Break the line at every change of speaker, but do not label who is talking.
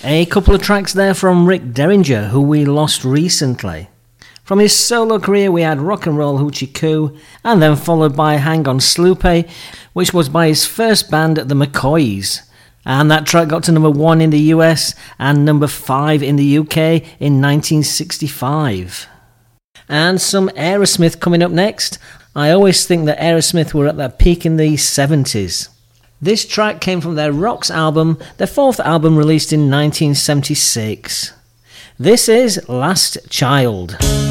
A couple of tracks there from Rick Derringer, who we lost recently. From his solo career we had Rock and Roll Hoochie Coo, and then followed by Hang On Sloopy, which was by his first band, the McCoys. And that track got to number 1 in the US and number 5 in the UK in 1965. And some Aerosmith coming up next. I always think that Aerosmith were at their peak in the 70s. This track came from their Rocks album, their 4th album released in 1976. This is Last Child.